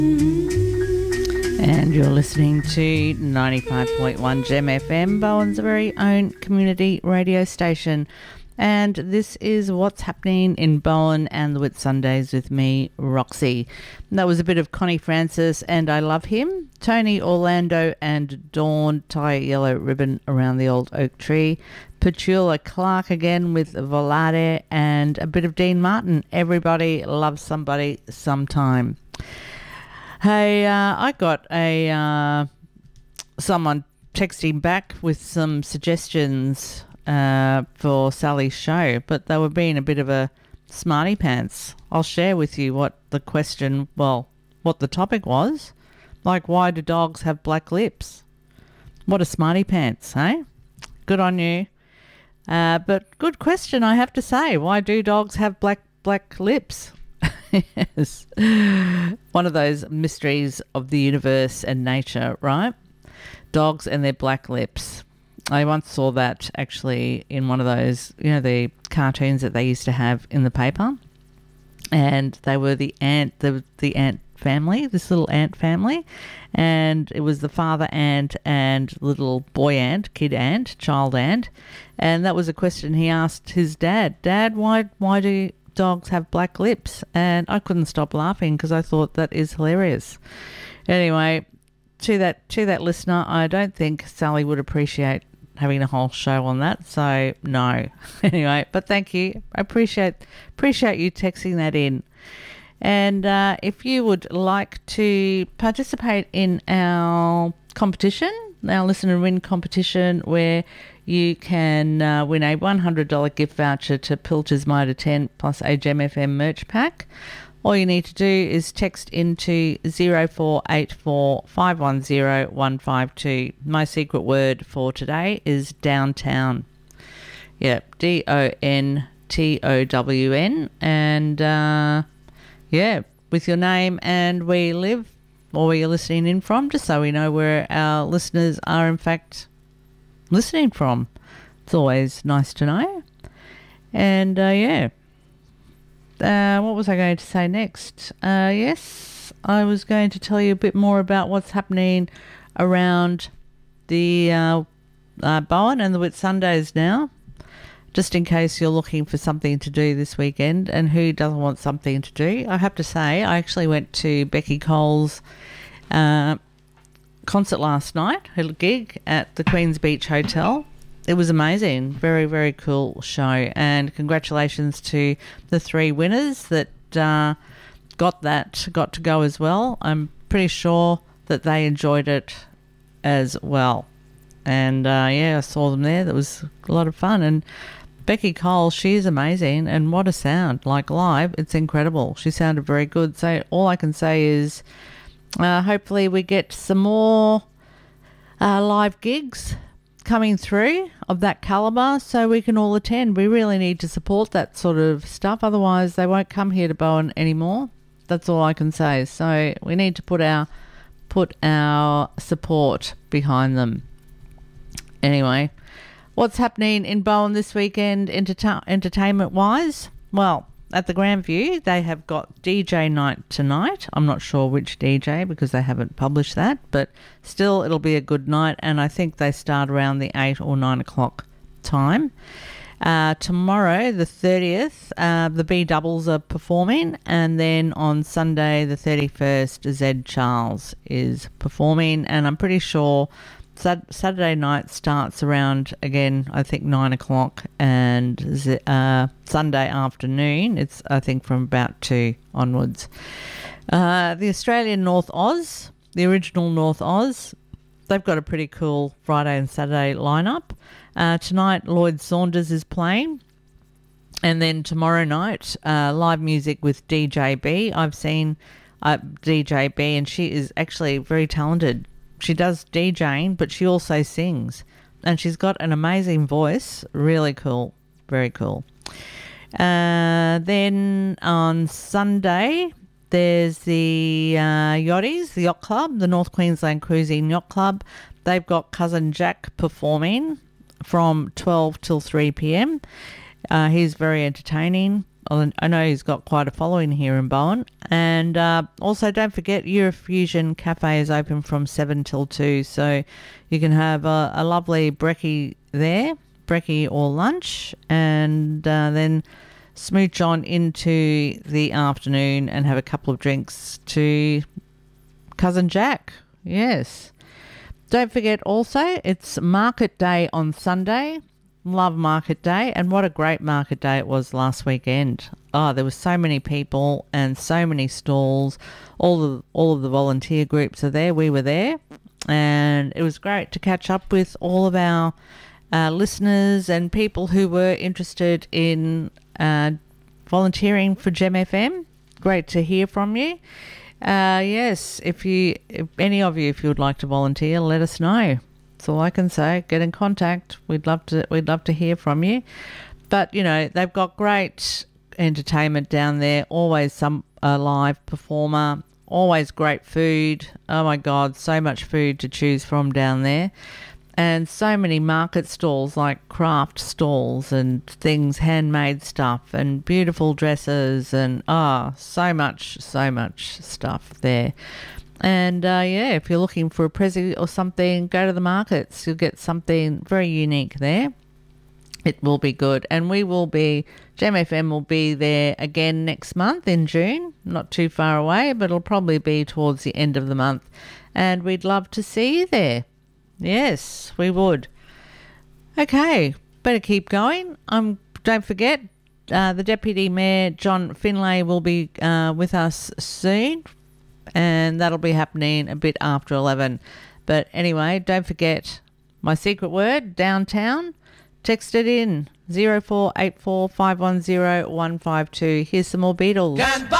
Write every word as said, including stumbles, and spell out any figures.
And you're listening to ninety-five point one Gem F M, Bowen's very own community radio station. And this is what's happening in Bowen and the Whitsundays with me, Roxy. That was a bit of Connie Francis and I Love Him. Tony Orlando and Dawn tie a yellow ribbon around the old oak tree. Petula Clark again with Volare and a bit of Dean Martin. Everybody loves somebody sometime. Hey, uh, I got a uh, someone texting back with some suggestions uh, for Sally's show, but they were being a bit of a smarty pants. I'll share with you what the question, well, what the topic was. Like, why do dogs have black lips? What a smarty pants, eh? Good on you. Uh, but good question, I have to say. Why do dogs have black black lips? Yes. One of those mysteries of the universe and nature, right? Dogs and their black lips. I once saw that actually in one of those, you know, the cartoons that they used to have in the paper. And they were the ant, the, the ant family, this little ant family. And it was the father ant and little boy ant, kid ant, child ant. And that was a question he asked his dad. Dad, why, why do dogs have black lips? And I couldn't stop laughing because I thought that is hilarious. Anyway, to that to that listener, I don't think Sally would appreciate having a whole show on that, so no. Anyway, but thank you. I appreciate appreciate you texting that in. And uh, if you would like to participate in our competition, our Listen and Win competition, where you can uh, win a one hundred dollars gift voucher to Pilcher's Mitre ten plus a Gem F M merch pack. All you need to do is text into zero four eight four five one zero one five two. My secret word for today is downtown. Yep, D O N T O W N. And uh, yeah, with your name and where you live or where you're listening in from, just so we know where our listeners are in fact listening from. It's always nice to know. And uh, yeah, uh, what was I going to say next? Uh, yes, I was going to tell you a bit more about what's happening around the uh, uh, Bowen and the Whitsundays now, just in case you're looking for something to do this weekend. And who doesn't want something to do? I have to say, I actually went to Becky Cole's uh, concert last night, her gig at the Queen's Beach Hotel. It was amazing. Very, very cool show. And congratulations to the three winners that uh, got that, got to go as well. I'm pretty sure that they enjoyed it as well. And uh, yeah, I saw them there. That was a lot of fun. And Becky Cole, she is amazing. And what a sound. Like live, it's incredible. She sounded very good. So all I can say is uh, hopefully we get some more uh, live gigs coming through of that calibre so we can all attend. We really need to support that sort of stuff, otherwise they won't come here to Bowen anymore. That's all I can say. So we need to put our put our support behind them. Anyway, what's happening in Bowen this weekend enter- entertainment wise? Well, at the Grandview they have got D J night tonight. I'm not sure which D J because they haven't published that, but still it'll be a good night, and I think they start around the eight or nine o'clock time. Uh, tomorrow the thirtieth, uh, the B Doubles are performing, and then on Sunday the thirty-first Zed Charles is performing, and I'm pretty sure Saturday night starts around, again, I think nine o'clock, and uh, Sunday afternoon, it's, I think, from about two onwards. Uh, the Australian North Oz, the original North Oz, they've got a pretty cool Friday and Saturday lineup. Uh, tonight, Lloyd Saunders is playing. And then tomorrow night, uh, live music with D J B. I've seen uh, D J B, and she is actually very talented. She does DJing, but she also sings. And she's got an amazing voice. Really cool. Very cool. Uh, then on Sunday, there's the uh, Yachties, the Yacht Club, the North Queensland Cruising Yacht Club. They've got Cousin Jack performing from twelve till three p.m. Uh, he's very entertaining. I know he's got quite a following here in Bowen. And uh, also don't forget Eurofusion Cafe is open from seven till two, so you can have a, a lovely brekkie there, brekkie or lunch, and uh, then smooch on into the afternoon and have a couple of drinks to Cousin Jack. Yes. Don't forget also, it's Market Day on Sunday. Love Market Day, and what a great Market Day it was last weekend. Oh, there were so many people and so many stalls. All of, all of the volunteer groups are there. We were there, and it was great to catch up with all of our uh, listeners and people who were interested in uh, volunteering for Gem F M. Great to hear from you. Uh, yes, if you, if any of you, if you would like to volunteer, let us know. That's all I can say. Get in contact. We'd love to. We'd love to hear from you. But you know, they've got great entertainment down there. Always some a live performer. Always great food. Oh my God, so much food to choose from down there, and so many market stalls, like craft stalls and things, handmade stuff, and beautiful dresses, and ah, oh, so much, so much stuff there. And uh, yeah, if you're looking for a present or something, go to the markets. You'll get something very unique there. It will be good. And we will be, Gem F M will be there again next month in June. Not too far away, but it'll probably be towards the end of the month. And we'd love to see you there. Yes, we would. Okay, better keep going. Um, don't forget, uh, the Deputy Mayor, John Finlay, will be uh, with us soon. And that'll be happening a bit after eleven. But anyway, don't forget my secret word, downtown. Text it in, zero four eight four five one zero one five two. Here's some more Beatles.